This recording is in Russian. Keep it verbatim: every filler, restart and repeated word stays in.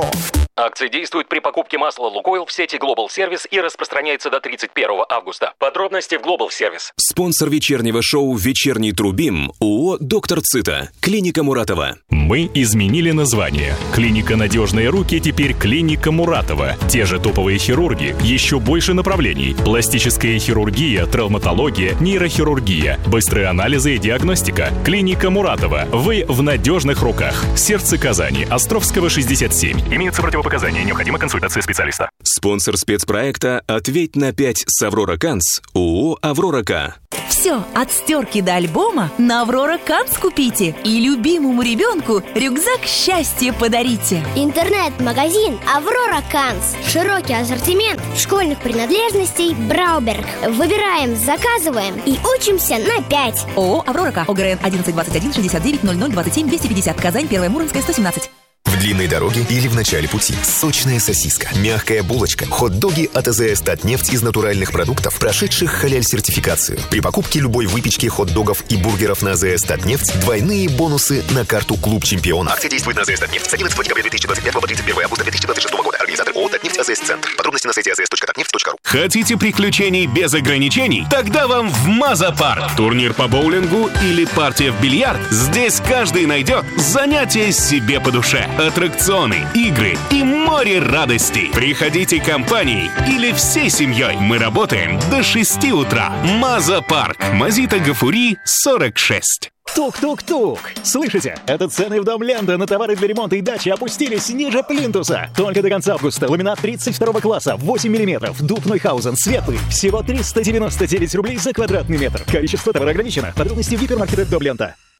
Про. Акция действует при покупке масла «Лукойл» в сети Global Service и распространяется до тридцать первого августа. Подробности в Global Service. Спонсор вечернего шоу «Вечерний Трубим» ООО «Доктор Цита». Клиника Муратова. Мы изменили название. Клиника «Надежные руки» теперь клиника Муратова. Те же топовые хирурги, еще больше направлений. Пластическая хирургия, травматология, нейрохирургия, быстрые анализы и диагностика. Клиника Муратова. Вы в надежных руках. Сердце Казани. Островского, шестьдесят семь. Имеются противопоказания. Необходима консультация специалиста. Спонсор спецпроекта «Ответь на пять» с «Аврора Канц» ООО «Аврора К». Все, от стерки до альбома на «Аврора Канц» купите. И любимому ребенку рюкзак счастья подарите. Интернет-магазин «Аврора Канц». Широкий ассортимент школьных принадлежностей «Брауберг». Выбираем, заказываем и учимся на пять. ООО «Аврора К». ОГРН одиннадцать двадцать один шестьдесят девять ноль ноль двадцать семь двести пятьдесят. Казань, Первая Муромская, сто семнадцать. В длинной дороге или в начале пути. Сочная сосиска, мягкая булочка, хот-доги от АЗС «Татнефть» из натуральных продуктов, прошедших халяль-сертификацию. При покупке любой выпечки, хот-догов и бургеров на АЗС «Татнефть» двойные бонусы на карту «Клуб Чемпионов». Акция действует на АЗС «Татнефть» с одиннадцатого декабря две тысячи двадцать пятого по тридцать первого августа две тысячи двадцать шестого года. Организатор ООО «Татнефть АЗС Центр». Подробности на сайте а зэ эс точка татнефть точка ру. Хотите приключений без ограничений? Тогда вам в Маза-парк. Турнир по боулингу или партия в бильярд? Здесь каждый найдет занятие себе по душе. Аттракционы, игры и море радостей. Приходите компанией или всей семьей. Мы работаем до шести утра. Маза-парк. Мазита Гафури, сорок шесть. Тук-тук-тук! Слышите? Это цены в Дом Ленда на товары для ремонта и дачи опустились ниже плинтуса. Только до конца августа ламинат тридцать второго класса, восемь миллиметров, дуб Нойхаузен, светлый. Всего триста девяносто девять рублей за квадратный метр. Количество товара ограничено. Подробности в гипермаркетах Дом Ленда.